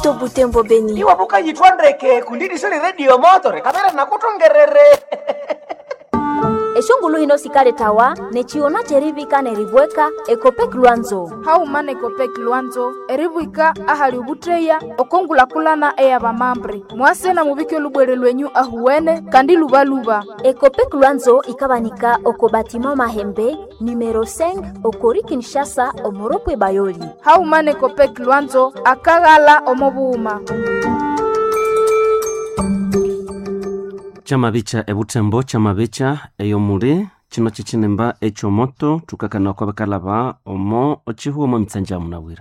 Moto Butembo Beni. Iwabuka yitwandeke kundidi soli radio motore kamera nakutongerere. Eshongulu hino sikale tawa nechiona cherivika neribweka ekopek Luanzo. Haumane ekopek Luanzo eribwika ahali ubutreya okongula kulana eya bamambre. Mwase na mubike lubwere lwenyu ahuwene kandi luba. Ekopek Luanzo ikabanika okobatima Mahembe numero 5 okori Kinshasa omoropwe Bayoli. Haumane ekopek Luanzo akagala omobuuma. Chamabicha ebutembo chamabicha eyomuri chino chichinemba echo moto tukakana kwa bakalaba omo ochihuo mo mitsanja munawira.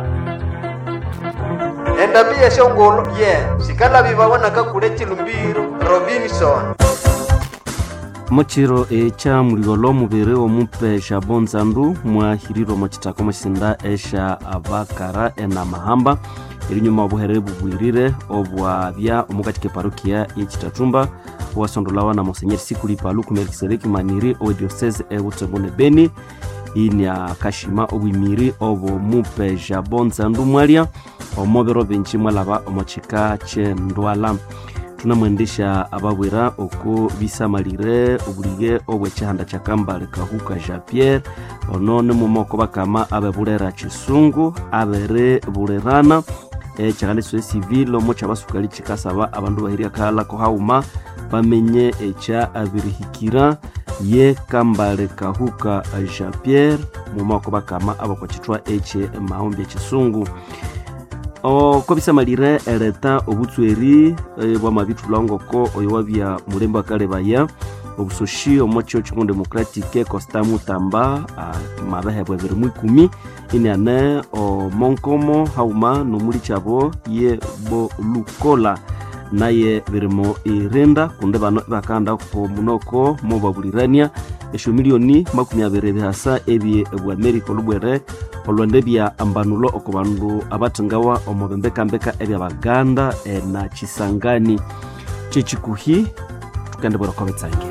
Enda biya shongolo sikala bibabona kakule chilumbiro Robinson. Mochiro echa muligolo mubere omupe Shabonzandu mwa hiriro mochitako mosinda esha abakara ena mahamba ilinyuma obuherebu bwirire obwabya omukatike parokia y'Ekitatumba wasondolawa na Monseigneur Sikuli Paluku Melkisedeki Maniri o diocese e Butembo Beni inya kashima obwimiri obo mupe Shabonzandu mwalia omobero benchi mwalaba omochika chendwala. Tunamwendesha ababwera oko bisamalire obulige obwechihanda chakambale Kahuka Jean Pierre onone mumoko bakama abebulera chisungu abere bulerana chakande swe civil omocha basukali chikasaba abandu bahiria kala ko hauma bamenye echa abirihikira ye kambale Kahuka Jean Pierre mumoko bakama abakochitwa eche maombi chisungu ko bisamalire eleta obutsweri bwa mabitu langoko oyowabya mulemba kale baya obusoshi omocho chikonde democratique Costa Mutamba mabahebwe biri mu 10 inane o monkomo hauma no muri chabo ye bo lukola naye birimo irenda kunde bano bakanda ko munoko mo babulirania esho milioni 20 hasa ebi bwa America lubwere olwande bya ambanulo okubandu abatangawa omobembeka mbeka ebya baganda na Chisangani chichikuhi tukande bora kwa betsange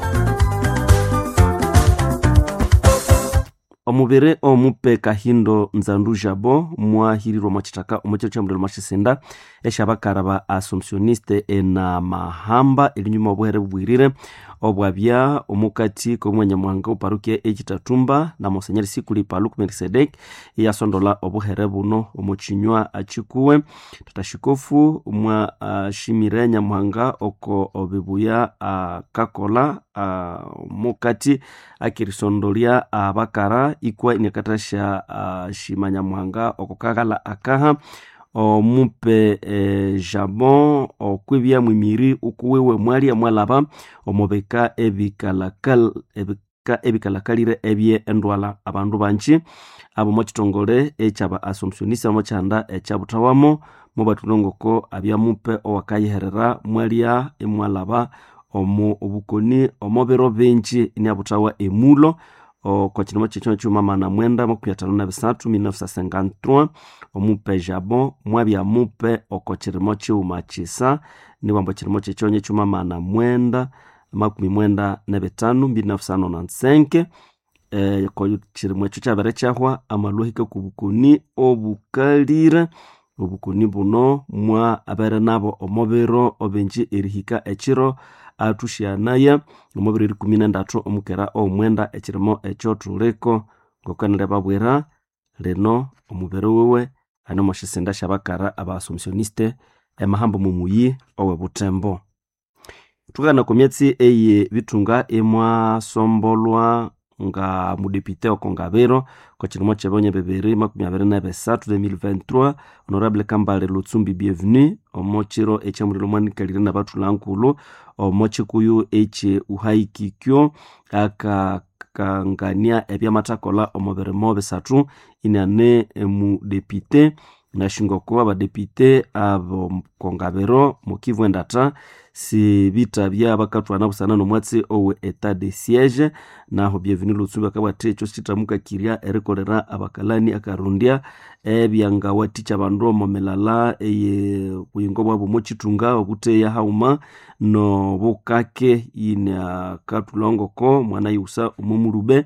omubere omupe Kahindo Nzandu Jabo mwa hiriro machitaka omocho chamudelo machisenda eshabakara ba Assumptioniste ena mahamba ilinyuma obuhere bwirire obwabya omukati ko mwanyamwanga oparukia Ekitatumba na Monseigneur Sikuli Paluku Melkisedeki yasondola obuhere buno omuchinywa achikuwe tutashikofu mwa shimire nyamwanga oko obibuya kakola mukati akirisondolia abakara ikwa inekatasha shimanyamwanga okukagala akaha omupe Jabon okwibya mwimiri ukuwewe mwali amwalaba omobeka ebikalakalire ebye endwala abandu banchi abo mochitongole echaba Assumptioniste mochanda echabutawamo mobatulongoko abya mupe owakayiherera mwalia emwalaba obukoni omobero benchi inyabutawa emulo kwa chinoma chichona chuma mana mwenda mokuyatano na bisatu 1953 omupe Jabon mwabya mupe okochirimo chuma chisa ni wambo chirimo chichonye chuma mana mwenda makumi mwenda na betanu 1995 kwa chirimo chuchabere chahwa amalohika kubukoni obukalire obukoni buno mwa abere nabo omobero obenji erihika echiro atushianaya omubiri 13 omukera omwenda echirimo echotuleko ngokanire babwera leno omubere wewe ano moshisenda shabakara aba Assumptioniste emahambo mumuyi owe Butembo tukana komyatsi eye bitunga emwa sombolwa nga mudepite okongabero kwa chirimo chebonye bebere 2023 honorable Kambale Lutsumbi bienvenue omochiro echamurilo mwanikalire na batu lankulu omochikuyu eche uhaikikyo akakangania ebya matakola omobere mobe satu inane mu depute nashingoko abadepite abo kongabero mukivu endata si bita bya bakatwana busana no mwatsi owe etat de siège naho bienvenue Lutsumbi akabate cyo chitamuka kiria erekolera abakalani akarundia ebyanga waticha bandu momelala eye kuyingo bwabo mochitunga obuteya hauma no bukake ina katulongoko mwana yusa umumurube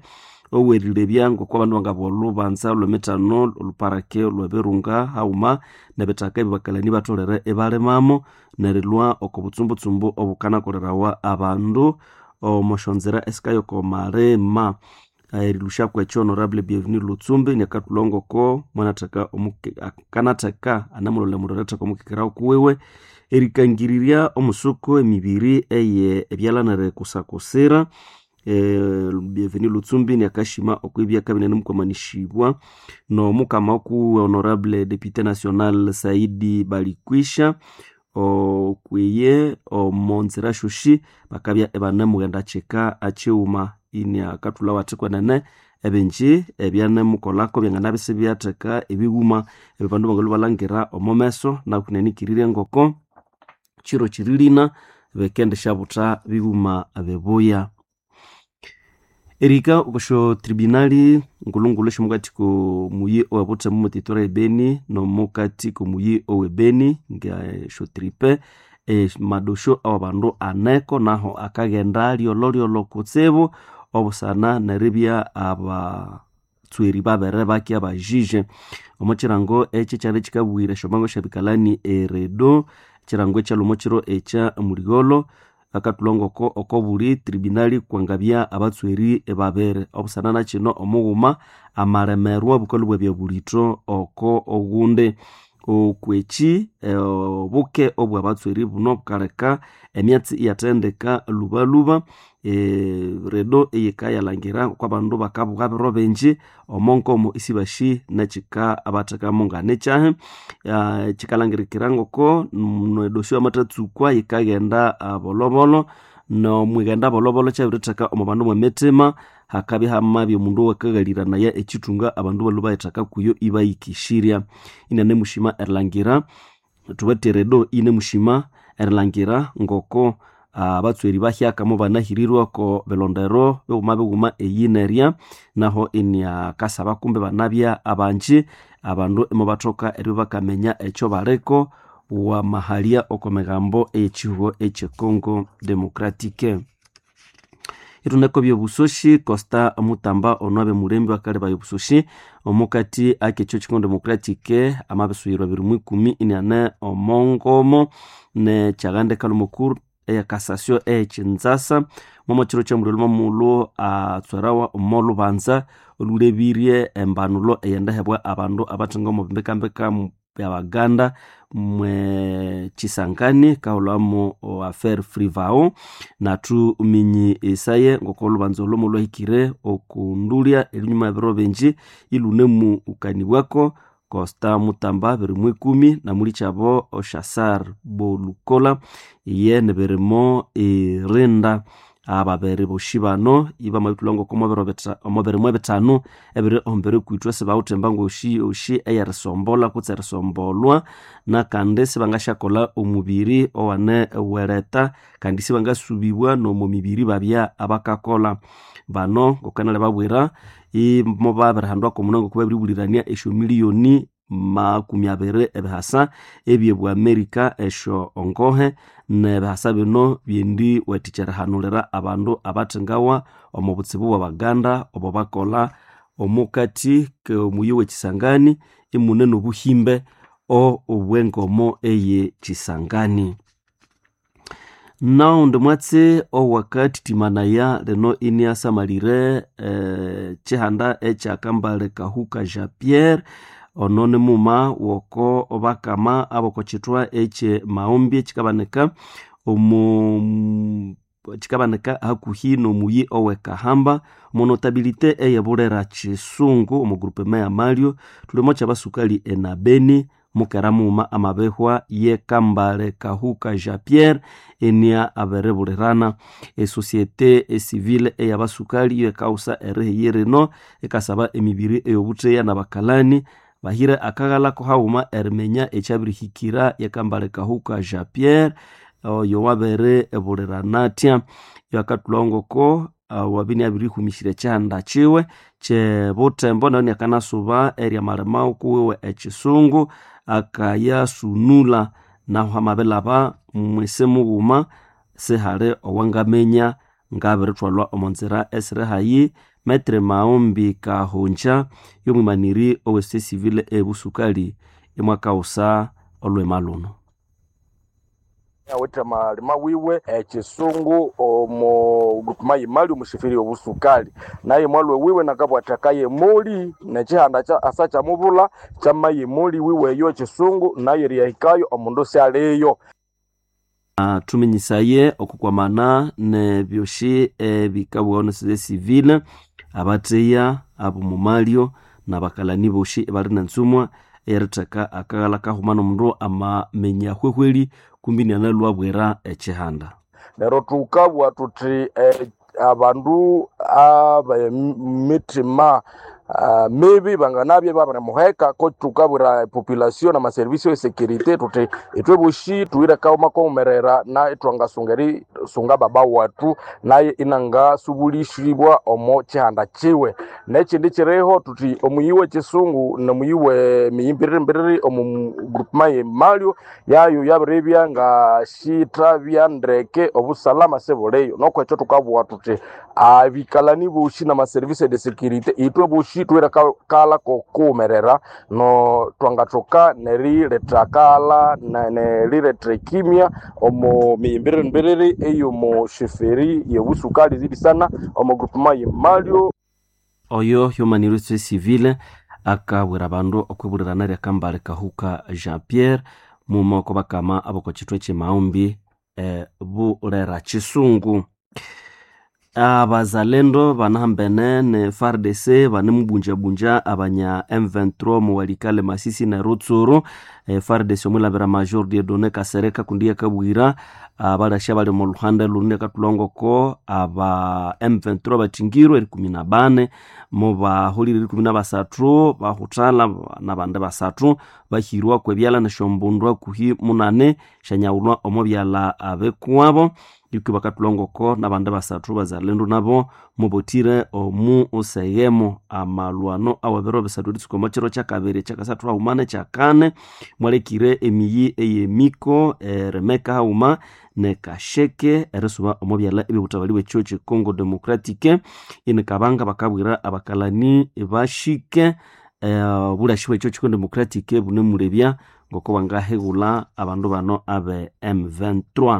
owerilebya ngoko abandu bangabolo banza lwemetano oluparake lweberunga hauma nebetaka ebibakalani batolere ebalemamo nerilwa okobutsumbutsumbu obukanakolerawa abandu omoshonzera esikayoko marema erilusha kwecho honorable Bienvenue Lutsumbi nekatulongoko mwanataka kanataka anamulole murataka omukikira kuwewe erikangiriria omusuko emibiri eye ebyalanare kusakosera Bienvenue Lutsumbi nekashima okwibya kabine n'umukomanishibwa no mukama ku honorable député national Saidi Balikwisha okwiye omonzera shushi bakabya ebane mugenda cheka acheuma ini akatula watikwa nene ebenji ebyane mukolako byangana bisibyatheka ebiwuma ebibandu bangalu balangira omomeso na kuneni kirire ngoko chiro chirilina bekende shabuta biwuma abebuya erika okosho tribunali ngulungulu shimugati ko muyi owabuta mu mutitora Beni no mukati ko muyi owebeni nga sho tripe madosho abandu aneko naho akagenda lyololo kutsebo obusana neribya aba tsweri babere baki abajije omochirango eche cyane kikabwire shomango shabikalani eredo chirango cyalumo chiro echa muligolo akatulongoko okobuli tribunali kwangabya abatsweri ebabere obusana na kino omuguma amalemerwa bukolubwe bya bulito oko ogunde okwechi buke obwa batsweri buno bukaleka emyatsi yatendeka lubaluba redo eyekaya langira kwa bandu bakabuga birobenji omonkomo isibashi nachika abataka munga nechahe chikalangirikira ko nedosho amatatsuka yikagenda bolobolo no mwigenda bolobolo chabitaka omubandu mwemetema hakabi hamabi omundu wakagalira naye echitunga abandu baluba yataka kuyo ibayikishiria inane mushima erlangira tubate redo ine mushima erlangira ngoko abatsweri bahyaka mo banahirirwa ko belondero buguma eyineria naho inya kasaba kumbe banabya abanji abandu emo batoka eri bakamenya echo bareko wa mahalia okomegambo echiho eche Congo Democratique ituneko byobusoshi Costa Mutamba onobe mulembe wakale bayobusoshi omukati akecho Congo Democratique amabesuyirwa 2010 inane omongomo ne chagande kalumukuru eya kasasyo echinzasa momochiro chamulelo mulo atswarawa omolo banza olulebirie embanulo eyenda hebwa abandu abatinga mu mbekambeka byabaganda mwe chisangani kaolamo affaire frivao natu minyi esaye ngokolo banzolo mulo hikire okundulia elinyuma birobenji ilunemu ukanibwako Costa Mutamba 2010 na muri chabo Oshasar Bolukola iye neberemo renda ababere boshibano iba mabitulongo komobere mwebetano ebere ombere kuitwa sebautemba ngoshi eyaresombola kutseresombolwa na kande sebangashakola omubiri owane wereta kandi sebangasubibwa no mumibiri babya abakakola bano ngokanale babwira imobabere handwa komunango kuba bibulirania esho miliyoni makumyabere ebihasa ebyebwa Amerika esho ongohe nebihasa bino byendi wetichera hanulera abandu abatengawa omubutsibu wabaganda obo bakola omukati ke muyiwe Kisangani imune nobuhimbe obwengomo eye Kisangani nao ndemwatse wakati timanaya leno iniasa malire chihanda echa kambale Kahuka Jean Pierre onone muma woko obakama abokochitwa eche maombi chikabaneka chikabaneka hakuhi no muyi owekahamba monotabilite eyebulera chisungu omu groupe meya Mario tulimo chabasukali enabeni mukeramuma amabehwa ye kambale Kahuka Jean Pierre enia aberebulerana societe civile eyabasukali yekausa erehiyereno ekasaba emibiri eyobuteya nabakalani bahire akagala ko hauma ermenya echabirihikira yakambale Kahuka Jean Pierre yo wabere ebuleranatia yakatulongo ko wabini abirihumishire chanda chiwe che botembo nani akanasuba area malemau kuwe echisungu akaya sunula na hamabelaba mwesemu guma sehare owangamenya ngaberetwalwa omonzera esrehayi Maitre Maombi Kahonja yomwimaniri owese civile ebusukali emwaka usa olwe maluno. Aweta malima wiwe chisungu omo gutmayi mali umushifiri obusukali naye mwalwe wiwe nakabwatakaye muli nechihanda cha asacha mubula chamaye muli wiwe yo chisungu naye riyahikayo omundu syaleyo. Tumenyisaye okukwamana ne byoshi bikabwana se civile abateya abo mumalio na bakalani boshi bali na nsumwa eritaka akagala kahumana mundu ama menya hwehweli kumbini analwa bwera echihanda. Nero tukabwa tuti abandu mitima maybe banganabye babana muheka ko tukabura population na maservice de sécurité tuti etwebushi tuira kauma komerera na etwangasungeri sunga baba watu naye inanga subulishibwa omo chihanda chiwe nechindi chireho tuti omuyiwe chisungu na muyiwe miyimbiriri omu groupement malio yayo yabrebya nga shitra byandreke obusalama seboleyo nokwe cyo tukabwa tuti abikalani bushi na maservice de sécurité etwebushi tuira kala kokumerera no twangatoka neri letrakala na neri letrekimia omo miyimbiriri eyo mo sheferi yebusukali zidi sana omo groupement malio oyo yomaniro civile akabwera bandu okwibulirana lya kambale kahuka Jean Pierre mumoko bakama aboko chitwe chimaombi bulera chisungu. Abazalendo banahambene ne FARDC banemubunja abanya M23 muwalikale Masisi na Rutsuru. FARDC omulabira Major Dieudonné Kasereka kundiya kabwira abalasha bali mu luhande lunne katulongo ko aba M23 batingiro 14 mu bahulire 13 bahutala na bande basatu bahirwa kwebyala na shombundwa kuhi munane shanyaulwa omobyala abekwabo yuko bakatulongo ko na bande basatu bazalendo nabo mubotire omu usayemo amalwano awabero besatu disikomo chero cha kabere cha kasatu humane cha kane mwalekire emiyi eyemiko remeka hauma ne kasheke eresuba omobyala ebibutabaliwe choche Congo Democratique inekabanga bakabwira abakalani bashike bulashwe choche Congo Democratique bunemulebya ngoko bangahegula abandu bano abe M23.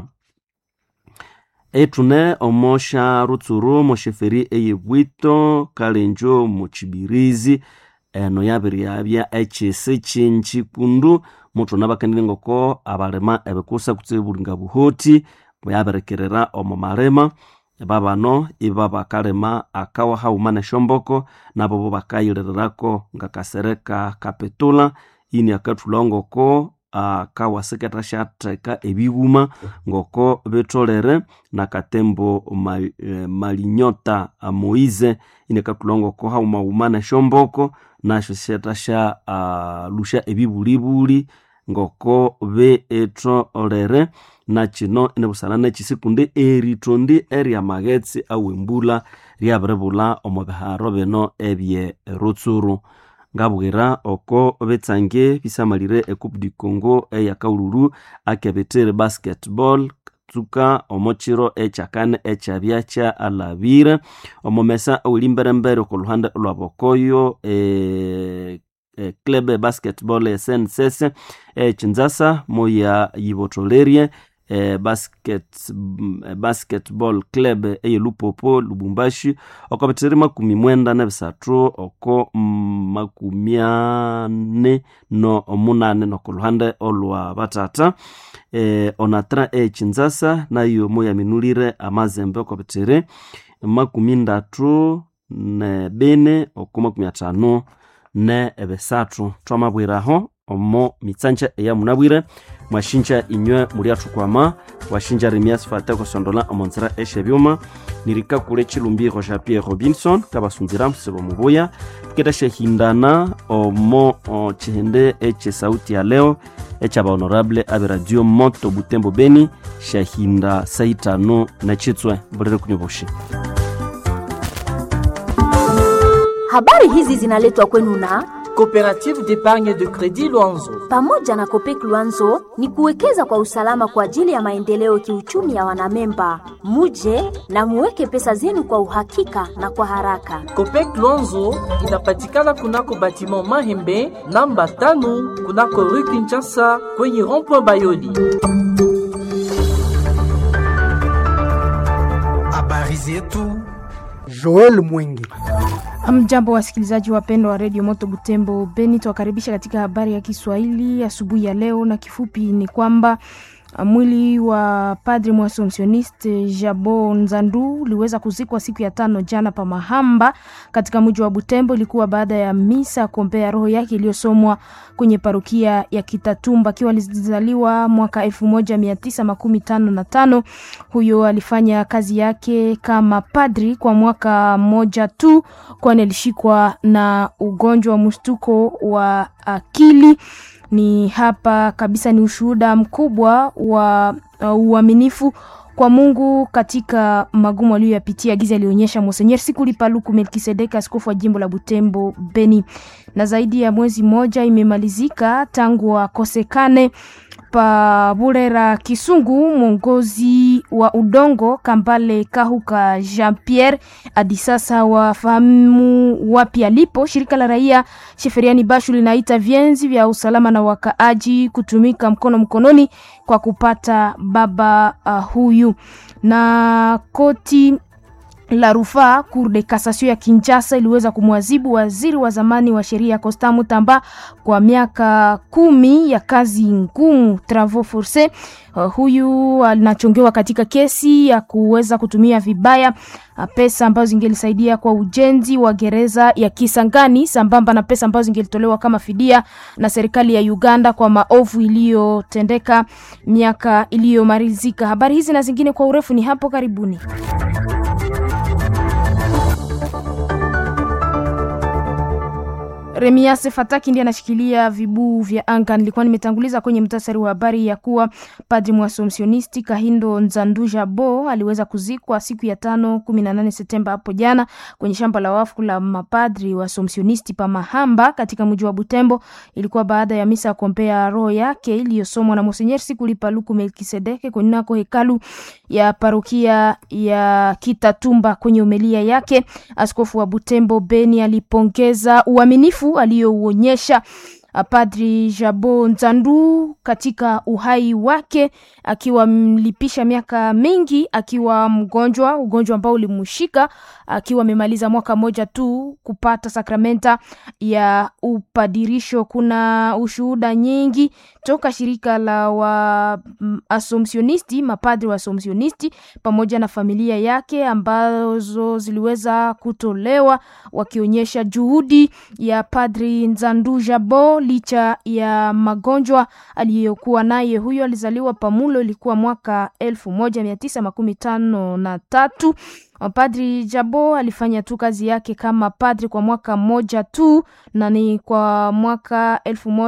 Etune omosha Rutsuru mosheferi eyebwito kalenjo muchibirizi no yabiri yabya HC chinchi kundu mutu nabakanile ngoko abalema ebekusa kutsebulinga buhoti muyaberekerera omo marema babano ibaba kalema akawa haumane shomboko nabo bakayirerako ngakasereka kapetula ini akatulongo ko akawa seketa shateka ebiguma ngoko betolere na katembo malinyota Moize ine katulongo ko hauma umana shomboko na sheta sha lusha ebibulibuli ngoko be etolere na chino ine busalane chisikunde eritondi area magetsi awembula ryabrebula omobeharo beno ebye Rutsuru. Ngabwira oko betsange bisamalire Coupe du Congo eyakaululu akebetere basketball tuka omochiro echakane echabya cha alabire omomesa ulimberembere ko luhande lwabokoyo club basketball SNCS chinzasa moya yibotolerie basketball club Lupopo Lubumbashi okabetere 17 oko 40 no omunane no kuluhande olwa batata onatra chinzasa nayo moya minulire amazembe okabetere 13 ne bene oko 15 ne ebesatu twamabwiraho omo mitsancha ya munabwire mwashinja inywe muri atukwama washinja Remias Fatako Sondola omonzera eshebyuma nirika kule chilumbiro Jean Pierre Robinson kabasunzira msebo muboya keta shehindana omo chihende eche sauti ya leo echa ba honorable abe radio Moto Butembo Beni shahinda saitano na chitswe burere kunyoboshi. Habari hizi zinaletwa kwenu na Coopérative d'épargne de crédit Luanzo. Pamoja na Copec Luanzo ni kuwekeza kwa usalama kwa ajili ya maendeleo kiuchumi ya wanamemba. Muje na muweke pesa zenu kwa uhakika na kwa haraka. Copec Luanzo inapatikana kunako batiment Mahembe namba 5 kunako rue Kinshasa kwenye rond-point Bayoli. Habari zetu Joel Mwingi. Mjambo wasikilizaji wapendwa wa Radio Moto Butembo Beni, tuwakaribisha katika habari ya Kiswahili asubuhi ya leo, na kifupi ni kwamba mwili wa padri mwasompsioniste Jabo Nzandu uliweza kuzikwa siku ya 5 jana pa Mahamba katika mji wa Butembo. Ilikuwa baada ya misa kuombea roho yake iliyosomwa kwenye parokia ya Kitatumba. Akiwa alizaliwa mwaka 1955. Huyo alifanya kazi yake kama padri kwa mwaka mmoja tu, kwani alishikwa na ugonjwa wa mshtuko wa akili. Ni hapa kabisa ni ushuhuda mkubwa wa uaminifu kwa Mungu katika magumu aliyoyapitia. Giza alionyesha Monseigneur Sikuli Paluku Melkisedeka, askofu wa jimbo la Butembo Beni. Na zaidi ya mwezi mmoja imemalizika tangu akosekane pa Burera Kisungu mwongozi wa udongo Kambale Kahuka Jean-Pierre. Hadi sasa wafahamu wapi alipo. Shirika la raia Sheferiani Bashu linaita vienzi vya usalama na wakaaji kutumika mkono mkononi kwa kupata baba huyu. Na koti la rufaa Cour de Cassation ya Kinshasa iliweza kumwadhibu waziri wa zamani wa sheria Constant Mutamba kwa miaka 10 ya kazi ngumu, travaux forcés. Huyu anachongewa katika kesi ya kuweza kutumia vibaya pesa ambazo zingelisaidia kwa ujenzi wa gereza ya Kisangani, sambamba na pesa ambazo zingelitolewa kama fidia na serikali ya Uganda kwa maovu iliyotendeka miaka iliyomalizika. Habari hizi na zingine kwa urefu ni hapo karibuni. Remiase Fataki ndiye anashikilia vibu vya anga. Nilikuwa nimetanguliza kwenye mtasari wa habari ya kuwa padri mwasompsionisti Kahindo Nzandu Jabo aliweza kuzikwa siku ya 18 Septemba hapo jana kwenye shamba la wafu la mapadri wasompsionisti pa Mahamba katika mji wa Butembo. Ilikuwa baada ya misa kuombea roho yake iliyosomwa na Monseigneur Sikuli Paluku Melkisedeke kunako hekalu ya parokia ya Kitatumba. Kwenye homilia yake, askofu wa Butembo Beni alipongeza uaminifu aliyouonyesha Padri Jabo Nzandu katika uhai wake, akiwa mlipisha miaka mingi akiwa mgonjwa, ugonjwa ambao ulimshika akiwa amemaliza mwaka mmoja tu kupata sakramenta ya upadirisho. Kuna ushuhuda nyingi toka shirika la wa Assumptionisti, mapadri wa Assumptionisti pamoja na familia yake ambazo ziliweza kutolewa wakionyesha juhudi ya Padri Nzandu Jabo licha ya magonjwa aliyokuwa naye. Huyo alizaliwa Pamulo, ilikuwa mwaka 1953. Padri Jabo alifanya tu kazi yake kama padri kwa mwaka mmoja tu, na ni kwa mwaka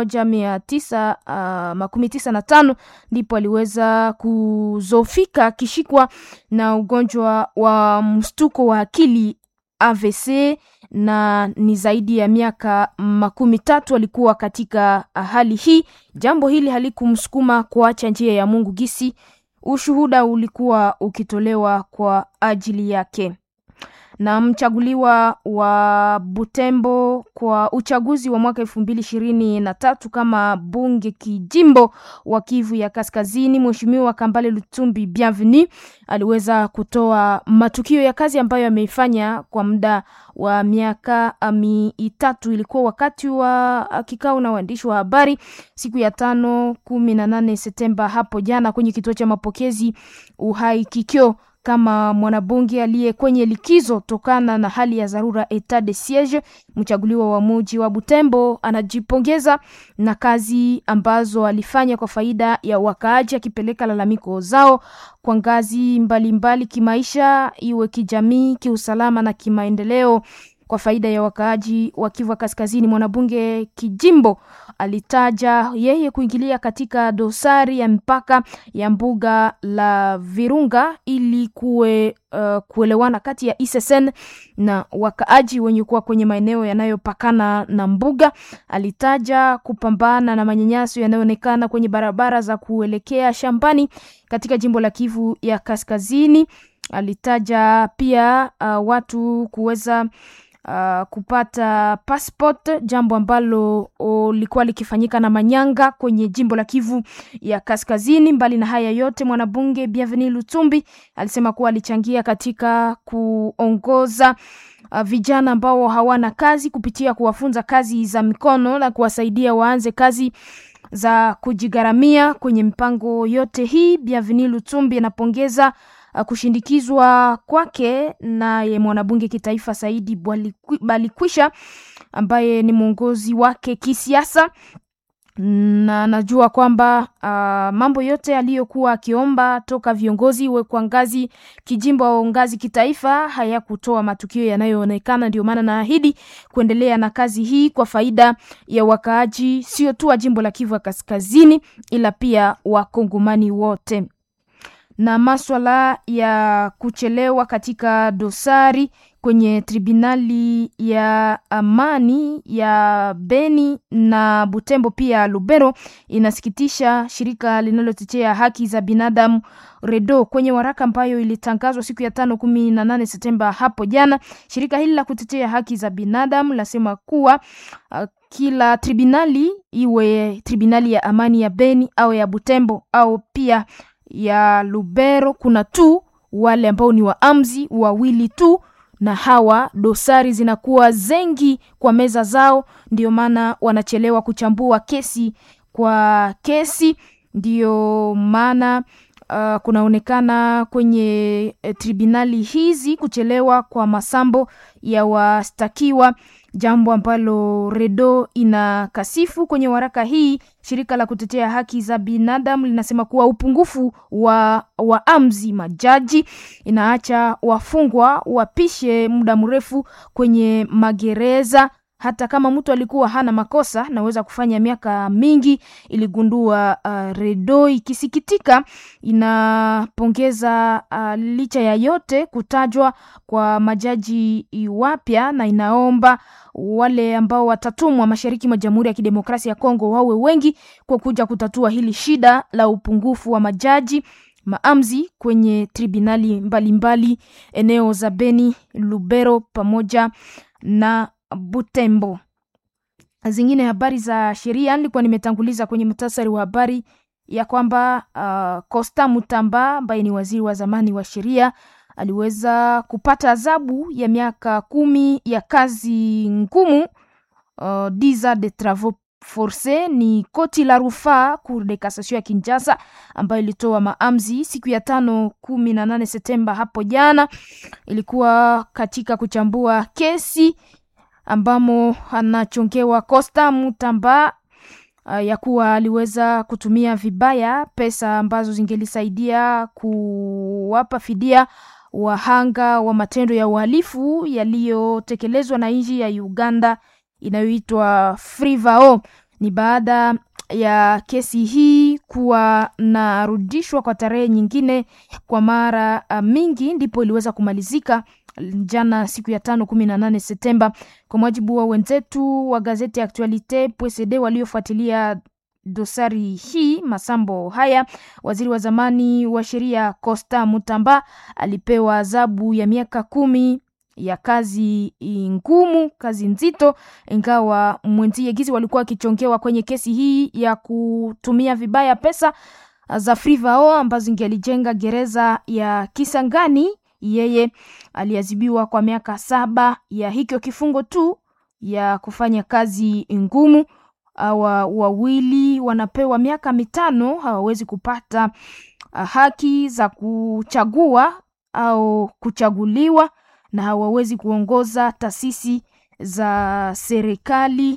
1995 ndipo aliweza kuzofika akishikwa na ugonjwa wa mshtuko wa akili AVC, na ni zaidi ya miaka 13 alikuwa katika hali hii. Jambo hili halikumsukuma kuacha njia ya Mungu gisi ushuhuda ulikuwa ukitolewa kwa ajili yake. Na mchaguliwa wa Butembo kwa uchaguzi wa mwaka 2023 kama bunge kijimbo wa Kivu ya Kaskazini, Mheshimiwa Kambale Lutumbi Bienvenue aliweza kutoa matukio ya kazi ambayo ameifanya kwa muda wa miaka 3. Ilikuwa wakati wa kikao na waandishi wa habari siku ya 18 Septemba hapo jana kwenye kituo cha mapokezi Uhai Kikyo. Kama mwanabunge aliye kwenye likizo tokana na hali ya dharura etat de siege, mchaguliwa wa mji wa Butembo anajipongeza na kazi ambazo alifanya kwa faida ya wakaaji, akipeleka lalamiko zao kwa ngazi mbalimbali kimaisha, iwe kijamii, kiusalama na kimaendeleo kwa faida ya wakaaji wa Kivu Kaskazini. Mwanabunge kijimbo alitaja yeye kuingilia katika dosari ya mpaka ya mbuga la Virunga ili kuelewana kati ya ISSN na wakaaji wenye kuwa kwenye maeneo yanayopakana na mbuga. Alitaja kupambana na manyanyaso yanayoonekana kwenye barabara za kuelekea shambani katika jimbo la Kivu ya Kaskazini. Alitaja pia watu kuweza kupata passport, jambo ambalo lilikuwa likifanyika na manyanga kwenye jimbo la Kivu ya Kaskazini. Mbali na haya yote, mwanabunge Bienvenue Lutumbi alisema kuwa alichangia katika kuongoza vijana ambao hawana kazi kupitia kuwafunza kazi za mikono na kuwasaidia waanze kazi za kujigaramia. Kwenye mpango yote hii, Bienvenue Lutumbi anapongeza kushindikizwa kwake na mwanabunge kitaifa Saidi Balikwisha ambaye ni mwongozi wake kisiasa, na najua kwamba mambo yote aliyokuwa akiomba toka viongozi we kwa ngazi kijimbo au ngazi kitaifa hayakutoa matukio yanayoonekana. Ndio maana naahidi kuendelea na kazi hii kwa faida ya wakaaji sio tu wa jimbo la Kivu Kaskazini ila pia wakongomani wote. Na maswala ya kuchelewa katika dosari kwenye tribunali ya amani ya Beni na Butembo pia Lubero inasikitisha shirika linalotetea haki za binadamu REDO. Kwenye waraka ambayo ilitangazwa siku ya 18 Septemba hapo jana, shirika hili la kutetea haki za binadamu lasema kuwa kila tribunali, iwe tribunali ya amani ya Beni au ya Butembo au pia ya Lubero, kuna tu wale ambao ni waamzi wawili tu, na hawa dosari zinakuwa zengi kwa meza zao. Ndio maana wanachelewa kuchambua kesi kwa kesi. Ndio maana kunaonekana kwenye tribunali hizi kuchelewa kwa masambo ya wastakiwa, jambo ambalo REDO inakasifu. Kwenye waraka hii, shirika la kutetea haki za binadamu linasema kuwa upungufu wa waamzi majaji inaacha wafungwa wapishe muda mrefu kwenye magereza. Hata kama mtu alikuwa hana makosa naweza kufanya miaka mingi, iligundua REDO. Ikisikitika inapongeza licha ya yote kutajwa kwa majaji wapya, na inaomba wale ambao watatumwa mashariki mwa Jamhuri ya Kidemokrasia ya Kongo wawe wengi kwa kuja kutatua hili shida la upungufu wa majaji maamzi kwenye tribunali mbalimbali eneo za Beni, Lubero pamoja na Butembo. Zingine habari za sheria nilikuwa nimetanguliza kwenye muhtasari wa habari ya kwamba Costa Mutamba ambaye ni waziri wa zamani wa sheria aliweza kupata adhabu ya miaka 10 ya kazi ngumu, 10 ans de travaux forcés. Ni koti la rufaa Cour de Cassation ya Kinshasa ambayo ilitoa maamzi siku ya 18 Septemba hapo jana. Ilikuwa katika kuchambua kesi ambamo anachongewa Costa Mutamba ya kuwa aliweza kutumia vibaya pesa ambazo zingelisaidia kuwapa fidia wahanga wa matendo ya uhalifu yaliyotekelezwa na nchi ya Uganda inayoitwa Frivao. Ni baada ya kesi hii kuwa narudishwa kwa tarehe nyingine kwa mara mingi ndipo iliweza kumalizika jana siku ya 18 Septemba. Kwa mujibu wa wenzetu wa gazeti Actualite.cd waliofuatilia dosari hii masambo haya, waziri wa zamani wa sheria Costa Mutamba alipewa adhabu ya miaka 10 ya kazi ngumu, kazi nzito, ingawa mwenzie gizi walikuwa kichongewa kwenye kesi hii ya kutumia vibaya pesa za Frivao ambazo zingelijenga gereza ya Kisangani. Yeye aliadhibiwa kwa miaka 7 ya hicho kifungo tu ya kufanya kazi ngumu. Wawili wanapewa miaka 5, hawawezi kupata haki za kuchagua au kuchaguliwa, na hawawezi kuongoza taasisi za serikali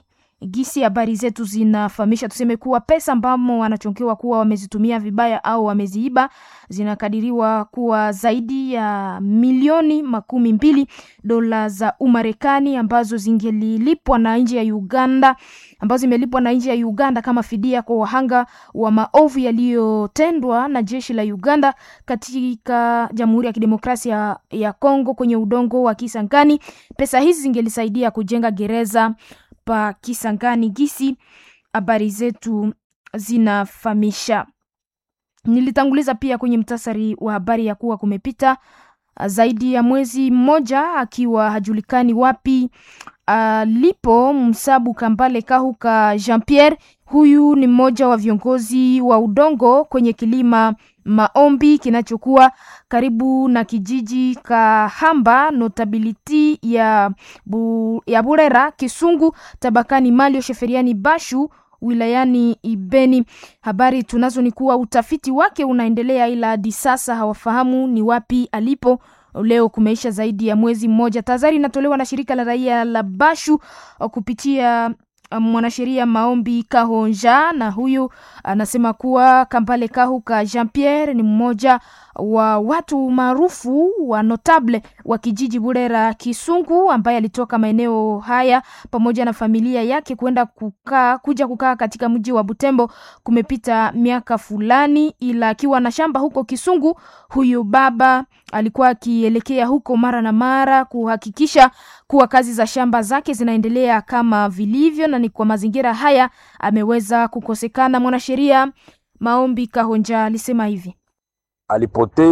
Gisi habari zetu zinafahamisha, tuseme kuwa pesa ambamo wanachonkewa kuwa wamezitumia vibaya au wameziiba zinakadiriwa kuwa zaidi ya milioni 12 dola za Umarekani ambazo zingelilipwa na nchi ya Uganda, ambazo zimelipwa na nchi ya Uganda kama fidia kwa wahanga wa maovu yaliyotendwa na jeshi la Uganda katika Jamhuri ya Kidemokrasia ya Kongo kwenye udongo wa Kisangani. Pesa hizi zingelisaidia kujenga gereza pa Kisangani, gisi habari zetu zinafahamisha. Nilitanguliza pia kwenye mtasari wa habari ya kuwa kumepita zaidi ya mwezi mmoja akiwa hajulikani wapi alipo Msabu Kambale Kahuka Jean-Pierre. Huyu ni mmoja wa viongozi wa udongo kwenye kilima Maombi kinachokuwa karibu na kijiji Kahamba notability ya Burera Kisungu tabakani Malio Sheferiani Bashu wilayani Ibeni. Habari tunazo ni kuwa utafiti wake unaendelea, ila hadi sasa hawafahamu ni wapi alipo. Leo kumeisha zaidi ya mwezi mmoja. Tazari inatolewa na shirika la raia la Bashu kupitia mwanasheria Maombi Kahonja, na huyu anasema kuwa Kambale Kahuka Jean-Pierre ni mmoja wa watu maarufu wa notable wa kijiji Burera Kisungu ambaye alitoka maeneo haya pamoja na familia yake kuja kukaa katika mji wa Butembo kumepita miaka fulani, ila akiwa na shamba huko Kisungu. Huyu baba alikuwa akielekea huko mara na mara kuhakikisha kuwa kazi za shamba zake zinaendelea kama vilivyo, na ni kwa mazingira haya ameweza kukosekana. Mwanasheria Maombi Kahonja alisema hivi: alipotea